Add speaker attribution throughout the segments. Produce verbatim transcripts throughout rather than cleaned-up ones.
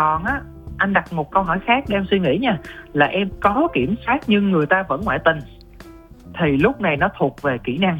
Speaker 1: còn á, anh đặt một câu hỏi khác để em suy nghĩ nha, là em có kiểm soát nhưng người ta vẫn ngoại tình, thì lúc này nó thuộc về kỹ năng.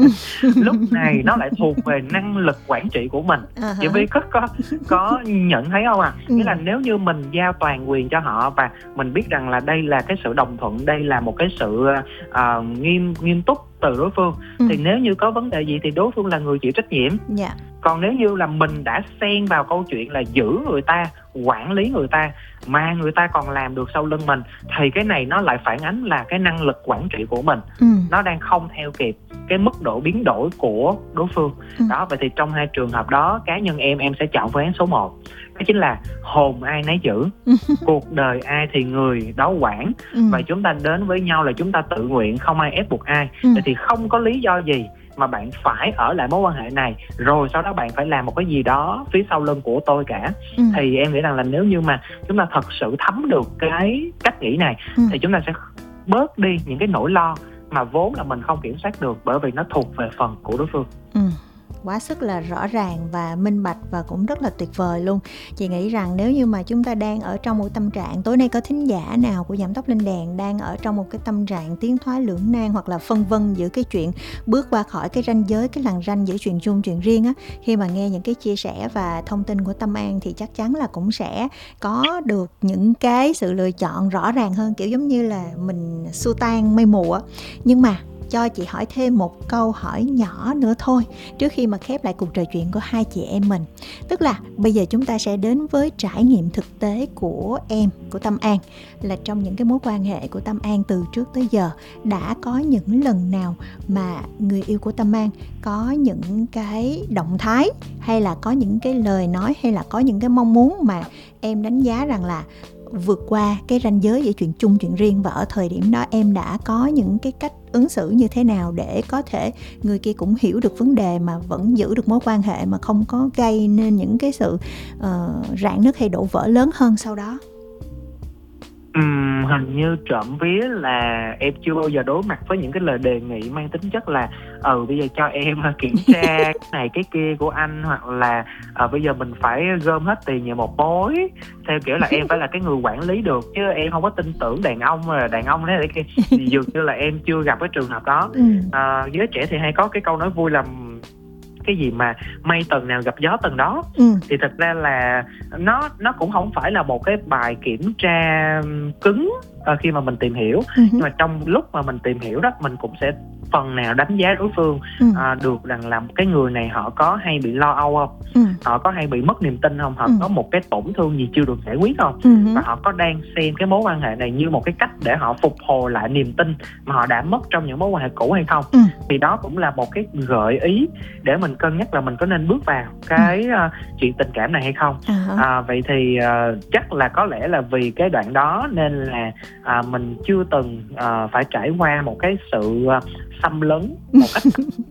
Speaker 1: Lúc này nó lại thuộc về năng lực quản trị của mình.
Speaker 2: À
Speaker 1: Chị
Speaker 2: hả?
Speaker 1: Vi có có có nhận thấy không à?
Speaker 2: Ừ.
Speaker 1: Nghĩa là nếu như mình giao toàn quyền cho họ và mình biết rằng là đây là cái sự đồng thuận, đây là một cái sự uh, nghiêm nghiêm túc từ đối phương,
Speaker 2: Ừ.
Speaker 1: thì nếu như có vấn đề gì thì đối phương là người chịu trách nhiệm.
Speaker 2: Dạ.
Speaker 1: Còn nếu như là mình đã xen vào câu chuyện là giữ người ta, quản lý người ta, mà người ta còn làm được sau lưng mình, thì cái này nó lại phản ánh là cái năng lực quản trị của mình
Speaker 2: Ừ.
Speaker 1: nó đang không theo kịp cái mức độ biến đổi của đối phương.
Speaker 2: Ừ.
Speaker 1: Đó, vậy thì trong hai trường hợp đó, cá nhân em em sẽ chọn phương án số một, đó chính là hồn ai nấy giữ, cuộc đời ai thì người đó quản.
Speaker 2: Ừ.
Speaker 1: Và chúng ta đến với nhau là chúng ta tự nguyện, không ai ép buộc ai.
Speaker 2: Ừ.
Speaker 1: Vậy thì không có lý do gì mà bạn phải ở lại mối quan hệ này, rồi sau đó bạn phải làm một cái gì đó phía sau lưng của tôi cả.
Speaker 2: Ừ.
Speaker 1: Thì em nghĩ rằng là nếu như mà chúng ta thật sự thấm được cái cách nghĩ này,
Speaker 2: Ừ.
Speaker 1: thì chúng ta sẽ bớt đi những cái nỗi lo mà vốn là mình không kiểm soát được, bởi vì nó thuộc về phần của đối phương.
Speaker 2: Ừ. Quá sức là rõ ràng và minh bạch và cũng rất là tuyệt vời luôn. Chị nghĩ rằng nếu như mà chúng ta đang ở trong một tâm trạng, tối nay có thính giả nào của Giảm Tóc Lên Đèn đang ở trong một cái tâm trạng tiến thoái lưỡng nan hoặc là phân vân giữa cái chuyện bước qua khỏi cái ranh giới, cái lằn ranh giữa chuyện chung chuyện riêng á, khi mà nghe những cái chia sẻ và thông tin của Tâm An thì chắc chắn là cũng sẽ có được những cái sự lựa chọn rõ ràng hơn, kiểu giống như là mình xua tan mây mù á. Nhưng mà cho chị hỏi thêm một câu hỏi nhỏ nữa thôi trước khi mà khép lại cuộc trò chuyện của hai chị em mình. Tức là bây giờ chúng ta sẽ đến với trải nghiệm thực tế của em, của Tâm An, là trong những cái mối quan hệ của Tâm An từ trước tới giờ, đã có những lần nào mà người yêu của Tâm An có những cái động thái hay là có những cái lời nói hay là có những cái mong muốn mà em đánh giá rằng là vượt qua cái ranh giới giữa chuyện chung chuyện riêng, và ở thời điểm đó em đã có những cái cách ứng xử như thế nào để có thể người kia cũng hiểu được vấn đề mà vẫn giữ được mối quan hệ mà không có gây nên những cái sự uh, rạn nứt hay đổ vỡ lớn hơn sau đó?
Speaker 1: Uhm, hình như trộm vía là em chưa bao giờ đối mặt với những cái lời đề nghị mang tính chất là ừ bây giờ cho em kiểm tra cái này cái kia của anh, hoặc là à, bây giờ mình phải gom hết tiền về một mối, theo kiểu là em phải là cái người quản lý được, chứ em không có tin tưởng đàn ông là đàn ông đấy để kia. Dường như là em chưa gặp cái trường hợp đó.
Speaker 2: Ừ.
Speaker 1: À, giới trẻ thì hay có cái câu nói vui là cái gì mà mây tầng nào gặp gió tầng đó.
Speaker 2: Ừ.
Speaker 1: Thì thật ra là nó nó cũng không phải là một cái bài kiểm tra cứng uh, khi mà mình tìm hiểu.
Speaker 2: Ừ.
Speaker 1: Nhưng mà trong lúc mà mình tìm hiểu đó, mình cũng sẽ phần nào đánh giá đối phương.
Speaker 2: Ừ.
Speaker 1: uh, được rằng là cái người này họ có hay bị lo âu không,
Speaker 2: Ừ.
Speaker 1: họ có hay bị mất niềm tin không, họ
Speaker 2: Ừ.
Speaker 1: có một cái tổn thương gì chưa được giải quyết không,
Speaker 2: Ừ.
Speaker 1: và họ có đang xem cái mối quan hệ này như một cái cách để họ phục hồi lại niềm tin mà họ đã mất trong những mối quan hệ cũ hay không.
Speaker 2: Ừ.
Speaker 1: Thì đó cũng là một cái gợi ý để mình cân nhắc là mình có nên bước vào cái uh, chuyện tình cảm này hay không.
Speaker 2: À,
Speaker 1: À, vậy thì uh, chắc là có lẽ là vì cái đoạn đó nên là uh, mình chưa từng uh, phải trải qua một cái sự uh, xâm lấn một cách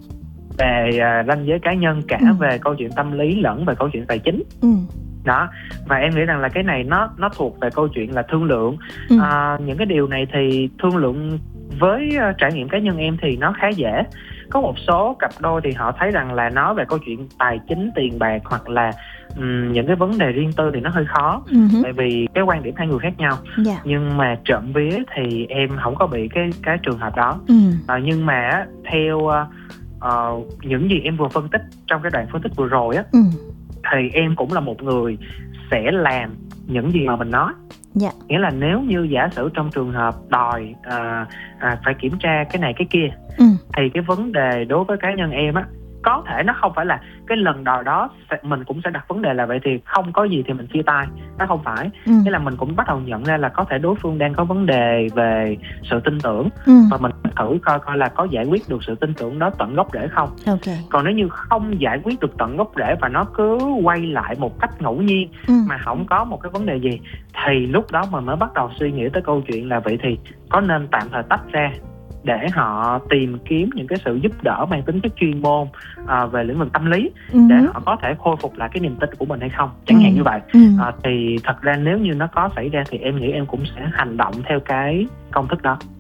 Speaker 1: về uh, ranh giới cá nhân, cả
Speaker 2: Ừ.
Speaker 1: về câu chuyện tâm lý lẫn về câu chuyện tài chính.
Speaker 2: Ừ.
Speaker 1: Đó, và em nghĩ rằng là cái này nó nó thuộc về câu chuyện là thương lượng.
Speaker 2: Ừ.
Speaker 1: À, những cái điều này thì thương lượng với uh, trải nghiệm cá nhân em thì nó khá dễ. Có một số cặp đôi thì họ thấy rằng là nói về câu chuyện tài chính, tiền bạc hoặc là um, những cái vấn đề riêng tư thì nó hơi khó.
Speaker 2: Ừ.
Speaker 1: Tại vì cái quan điểm hai người khác nhau.
Speaker 2: Dạ.
Speaker 1: Nhưng mà trộm vía thì em không có bị cái cái trường hợp đó.
Speaker 2: Ừ.
Speaker 1: À, nhưng mà theo uh, uh, những gì em vừa phân tích trong cái đoạn phân tích vừa rồi á,
Speaker 2: Ừ.
Speaker 1: thì em cũng là một người sẽ làm những gì mà mình nói.
Speaker 2: Dạ.
Speaker 1: Nghĩa là nếu như giả sử trong trường hợp đòi à, à, phải kiểm tra cái này cái kia,
Speaker 2: Ừ.
Speaker 1: thì cái vấn đề đối với cá nhân em á, có thể nó không phải là cái lần đòi đó mình cũng sẽ đặt vấn đề là vậy thì không có gì thì mình chia tay. Nó không phải.
Speaker 2: Ừ.
Speaker 1: Nghĩa là mình cũng bắt đầu nhận ra là có thể đối phương đang có vấn đề về sự tin tưởng.
Speaker 2: Ừ.
Speaker 1: Và mình thử coi coi là có giải quyết được sự tin tưởng đó tận gốc rễ không.
Speaker 2: Ok.
Speaker 1: Còn nếu như không giải quyết được tận gốc rễ và nó cứ quay lại một cách ngẫu nhiên,
Speaker 2: Ừ.
Speaker 1: mà không có một cái vấn đề gì, thì lúc đó mình mới bắt đầu suy nghĩ tới câu chuyện là vậy thì có nên tạm thời tách ra để họ tìm kiếm những cái sự giúp đỡ mang tính chất chuyên môn à, về lĩnh vực tâm lý,
Speaker 2: Ừ.
Speaker 1: để họ có thể khôi phục lại cái niềm tin của mình hay không, chẳng
Speaker 2: Ừ.
Speaker 1: hạn như vậy.
Speaker 2: Ừ.
Speaker 1: À, thì thật ra nếu như nó có xảy ra thì em nghĩ em cũng sẽ hành động theo cái công thức đó.
Speaker 2: Ừ,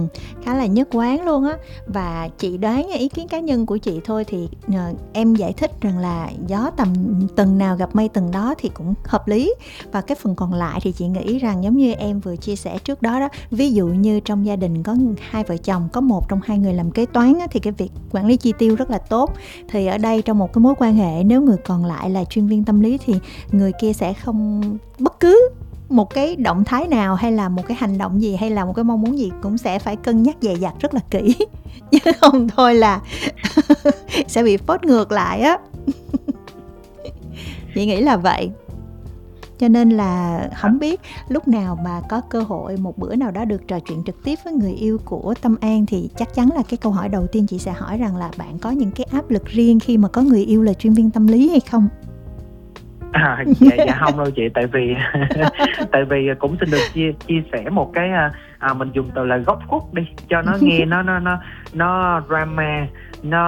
Speaker 2: khá là nhất quán luôn á. Và chị đoán ý kiến cá nhân của chị thôi thì uh, em giải thích rằng là gió tầm tầng nào gặp mây tầng đó thì cũng hợp lý. Và cái phần còn lại thì chị nghĩ rằng giống như em vừa chia sẻ trước đó đó, ví dụ như trong gia đình có hai vợ chồng, có một trong hai người làm kế toán á, thì cái việc quản lý chi tiêu rất là tốt. Thì ở đây trong một cái mối quan hệ, nếu người còn lại là chuyên viên tâm lý thì người kia sẽ không bất cứ một cái động thái nào hay là một cái hành động gì hay là một cái mong muốn gì cũng sẽ phải cân nhắc dè dặt rất là kỹ, chứ không thôi là sẽ bị phốt ngược lại á. Chị nghĩ là vậy. Cho nên là không biết lúc nào mà có cơ hội một bữa nào đó được trò chuyện trực tiếp với người yêu của Tâm An thì chắc chắn là cái câu hỏi đầu tiên chị sẽ hỏi rằng là bạn có những cái áp lực riêng khi mà có người yêu là chuyên viên tâm lý hay không?
Speaker 1: À, dạ, dạ không đâu chị, tại vì tại vì cũng xin được chia chia sẻ một cái à, mình dùng từ là góc khuất đi cho nó nghe nó nó nó nó drama, nó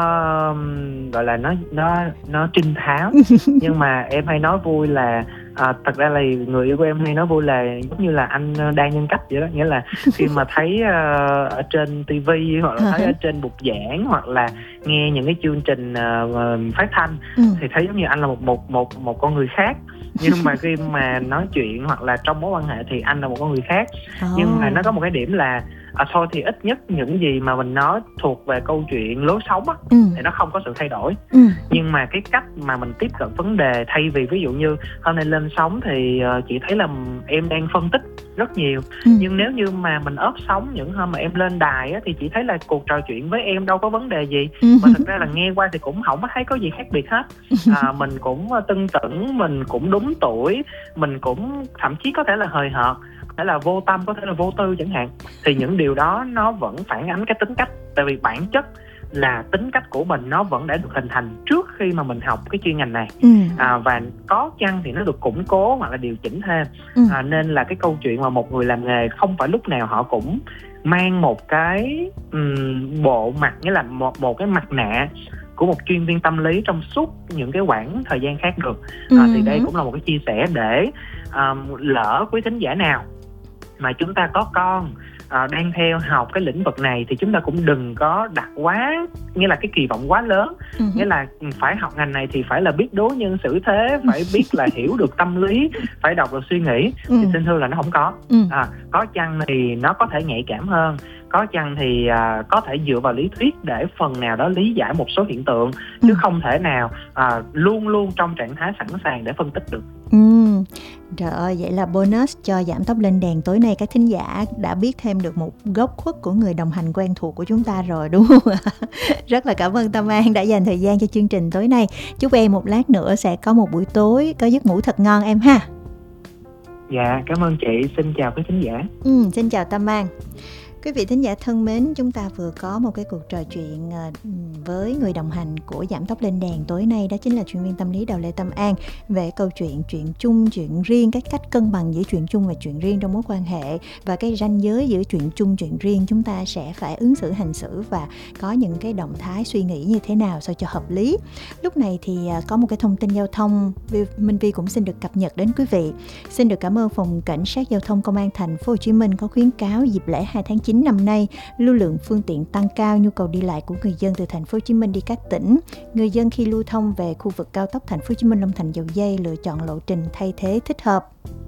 Speaker 1: gọi là nó nó nó trinh thám. Nhưng mà em hay nói vui là à, thật ra là người yêu của em hay nói vui là giống như là anh đa nhân cách vậy đó, nghĩa là khi mà thấy uh, ở trên tivi hoặc là thấy ở trên bục giảng hoặc là nghe những cái chương trình uh, phát thanh ừ. thì thấy giống như anh là một một một một con người khác. Nhưng mà khi mà nói chuyện hoặc là trong mối quan hệ thì anh là một con người khác. oh. Nhưng mà nó có một cái điểm là à, thôi thì ít nhất những gì mà mình nói thuộc về câu chuyện lối sống á, ừ. thì nó không có sự thay đổi. ừ. Nhưng mà cái cách mà mình tiếp cận vấn đề, thay vì ví dụ như hôm nay lên sóng thì uh, chị thấy là em đang phân tích rất nhiều, ừ. nhưng nếu như mà mình ốp sóng những hôm mà em lên đài á, thì chị thấy là cuộc trò chuyện với em đâu có vấn đề gì, ừ. mà thật ra là nghe qua thì cũng không thấy có gì khác biệt hết. à, mình cũng tưng tửng, mình cũng đúng tuổi, mình cũng thậm chí có thể là hời hợt, có thể là vô tâm, có thể là vô tư chẳng hạn. Thì những điều đó nó vẫn phản ánh cái tính cách, tại vì bản chất là tính cách của mình nó vẫn đã được hình thành trước khi mà mình học cái chuyên ngành này. ừ. à, và có chăng thì nó được củng cố hoặc là điều chỉnh thêm. ừ. à, nên là cái câu chuyện mà một người làm nghề không phải lúc nào họ cũng mang một cái um, bộ mặt, nghĩa là một, một cái mặt nạ của một chuyên viên tâm lý trong suốt những cái quãng thời gian khác được. à, ừ. Thì đây cũng là một cái chia sẻ để um, lỡ quý thính giả nào mà chúng ta có con à, đang theo học cái lĩnh vực này thì chúng ta cũng đừng có đặt quá, nghĩa là cái kỳ vọng quá lớn. ừ. Nghĩa là phải học ngành này thì phải là biết đối nhân xử thế, phải biết là hiểu được tâm lý, phải đọc được suy nghĩ. ừ. Thì xin thưa là nó không có. ừ. à, có chăng thì nó có thể nhạy cảm hơn, có chăng thì à, có thể dựa vào lý thuyết để phần nào đó lý giải một số hiện tượng, chứ ừ. không thể nào à, luôn luôn trong trạng thái sẵn sàng để phân tích được.
Speaker 2: ừ. Trời ơi, vậy là bonus cho Giảm Tốc Lên Đèn tối nay các thính giả đã biết thêm được một góc khuất của người đồng hành quen thuộc của chúng ta rồi, đúng không ạ? Rất là cảm ơn Tâm An đã dành thời gian cho chương trình tối nay. Chúc em một lát nữa sẽ có một buổi tối có giấc ngủ thật ngon em ha.
Speaker 1: Dạ, cảm ơn chị. Xin chào quý thính giả.
Speaker 2: Ừ, xin chào Tâm An. Quý vị thính giả thân mến, chúng ta vừa có một cái cuộc trò chuyện với người đồng hành của Giảm Tốc Lên Đèn tối nay, đó chính là chuyên viên tâm lý Đào Lê Tâm An, về câu chuyện chuyện chung, chuyện riêng, cái cách cân bằng giữa chuyện chung và chuyện riêng trong mối quan hệ, và cái ranh giới giữa chuyện chung, chuyện riêng chúng ta sẽ phải ứng xử, hành xử và có những cái động thái, suy nghĩ như thế nào sao cho hợp lý. Lúc này thì có một cái thông tin giao thông Minh Vi cũng xin được cập nhật đến quý vị. Xin được cảm ơn Phòng Cảnh sát Giao thông Công an Thành phố Hồ Chí Minh có khuyến cáo dịp lễ hai tháng chín năm nay, lưu lượng phương tiện tăng cao, nhu cầu đi lại của người dân từ Thành phố Hồ Chí Minh đi các tỉnh. Người dân khi lưu thông về khu vực cao tốc Thành phố Hồ Chí Minh Long Thành Dầu Giây lựa chọn lộ trình thay thế thích hợp.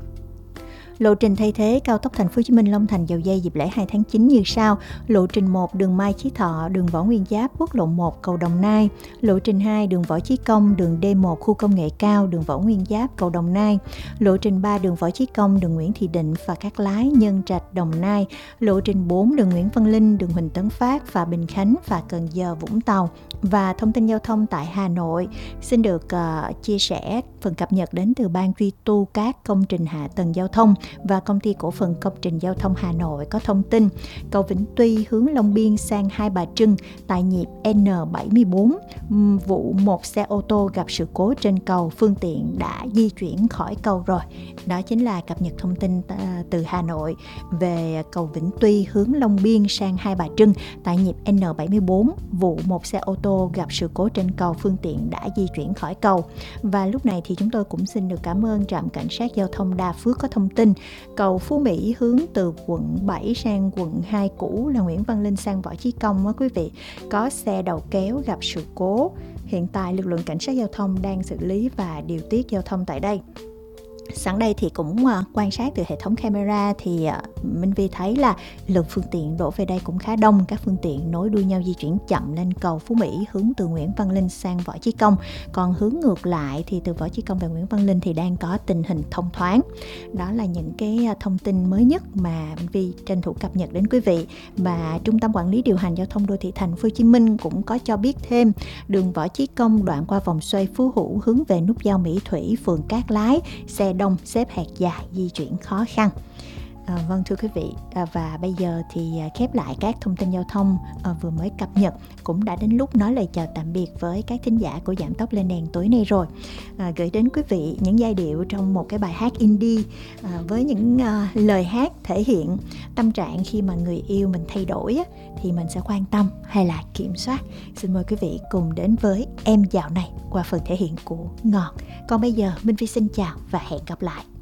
Speaker 2: Lộ trình thay thế cao tốc Thành phố Hồ Chí Minh Long Thành Dầu Giây dịp lễ hai tháng chín như sau: lộ trình một đường Mai Chí Thọ, đường Võ Nguyên Giáp, quốc lộ một, cầu Đồng Nai; lộ trình hai đường Võ Chí Công, đường D một, khu công nghệ cao, đường Võ Nguyên Giáp, cầu Đồng Nai; lộ trình ba đường Võ Chí Công, đường Nguyễn Thị Định, Phà Cát Lái, Nhân Trạch, Đồng Nai; lộ trình bốn đường Nguyễn Văn Linh, đường Huỳnh Tấn Phát, Phà Bình Khánh, Phà Cần Giờ, Vũng Tàu. Và thông tin giao thông tại Hà Nội xin được uh, chia sẻ phần cập nhật đến từ Ban duy tu các công trình hạ tầng giao thông và Công ty Cổ phần Công trình Giao thông Hà Nội có thông tin cầu Vĩnh Tuy hướng Long Biên sang Hai Bà Trưng tại nhịp N bảy mươi bốn, vụ một xe ô tô gặp sự cố trên cầu, phương tiện đã di chuyển khỏi cầu rồi. Đó chính là cập nhật thông tin uh, từ Hà Nội về cầu Vĩnh Tuy hướng Long Biên sang Hai Bà Trưng tại nhịp N bảy mươi bốn, vụ một xe ô tô gặp sự cố trên cầu, phương tiện đã di chuyển khỏi cầu. Và lúc này thì chúng tôi cũng xin được cảm ơn trạm cảnh sát giao thông Đa Phước có thông tin cầu Phú Mỹ hướng từ quận bảy sang quận hai cũ là Nguyễn Văn Linh sang Võ Chí Công á quý vị, có xe đầu kéo gặp sự cố. Hiện tại lực lượng cảnh sát giao thông đang xử lý và điều tiết giao thông tại đây. Sẵn đây thì cũng uh, quan sát từ hệ thống camera thì uh, Minh Vi thấy là lượng phương tiện đổ về đây cũng khá đông. Các phương tiện nối đuôi nhau di chuyển chậm lên cầu Phú Mỹ hướng từ Nguyễn Văn Linh sang Võ Chí Công. Còn hướng ngược lại thì từ Võ Chí Công về Nguyễn Văn Linh thì đang có tình hình thông thoáng. Đó là những cái uh, thông tin mới nhất mà Minh Vi tranh thủ cập nhật đến quý vị. Và Trung tâm Quản lý Điều hành Giao thông Đô thị Thành phố Hồ Chí Minh cũng có cho biết thêm đường Võ Chí Công đoạn qua vòng xoay Phú Hữu hướng về nút giao Mỹ Thủy, phường Cát Lái, xe đông xếp hạt dài di chuyển khó khăn. À, vâng thưa quý vị, à, và bây giờ thì à, khép lại các thông tin giao thông à, vừa mới cập nhật, cũng đã đến lúc nói lời chào tạm biệt với các thính giả của Giảm Tốc Lên Đèn tối nay rồi. À, gửi đến quý vị những giai điệu trong một cái bài hát indie à, với những à, lời hát thể hiện tâm trạng khi mà người yêu mình thay đổi á, thì mình sẽ quan tâm hay là kiểm soát. Xin mời quý vị cùng đến với Em Dạo Này qua phần thể hiện của Ngọt. Còn bây giờ Minh Vi xin chào và hẹn gặp lại.